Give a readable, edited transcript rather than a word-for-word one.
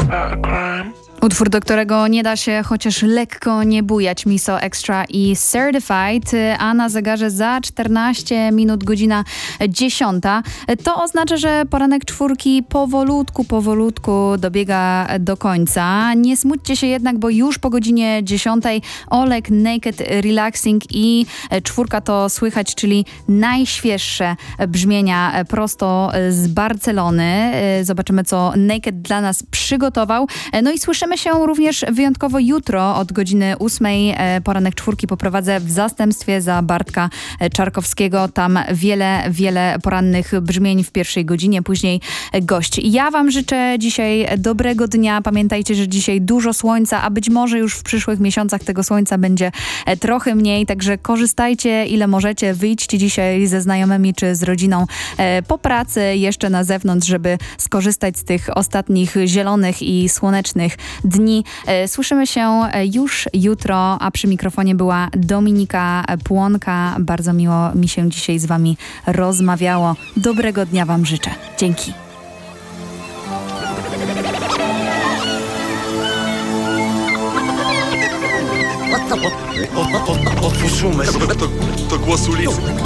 Utwór, do którego nie da się chociaż lekko nie bujać. Miso Extra i Certified, a na zegarze za 14 minut godzina 10. To oznacza, że poranek czwórki powolutku dobiega do końca. Nie smućcie się jednak, bo już po godzinie 10 Oleg, Naked, Relaxing i czwórka to słychać, czyli najświeższe brzmienia prosto z Barcelony. Zobaczymy, co Naked dla nas przygotował. No i słyszymy się również wyjątkowo jutro od godziny 8. Poranek czwórki poprowadzę w zastępstwie za Bartka Czarkowskiego. Tam wiele porannych brzmień w pierwszej godzinie, później gość. Ja wam życzę dzisiaj dobrego dnia. Pamiętajcie, że dzisiaj dużo słońca, a być może już w przyszłych miesiącach tego słońca będzie trochę mniej, także korzystajcie ile możecie. Wyjdźcie dzisiaj ze znajomymi czy z rodziną po pracy jeszcze na zewnątrz, żeby skorzystać z tych ostatnich zielonych i słonecznych dni. Słyszymy się już jutro, a przy mikrofonie była Dominika Płonka. Bardzo miło mi się dzisiaj z wami rozmawiało. Dobrego dnia wam życzę. Dzięki. Otwórz umysł. To głos ulicy.